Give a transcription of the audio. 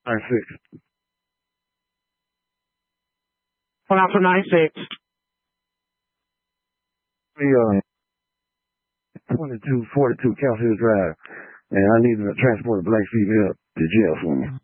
96. Pull out for 96. We 2242 Council Hill Drive, and I need to transport a black female to jail for me.